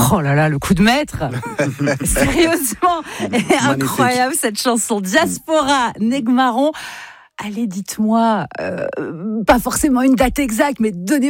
Oh là là, le coup de maître. Sérieusement, incroyable cette chanson. Diaspora, Negmaron. Allez, dites-moi, pas forcément une date exacte, mais donnez